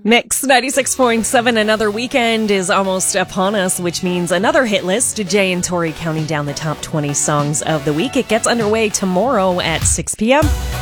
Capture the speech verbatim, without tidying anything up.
Mix ninety-six point seven, another weekend is almost upon us, which means another hit list. Jay and Tori counting down the top twenty songs of the week. It gets underway tomorrow at six p.m.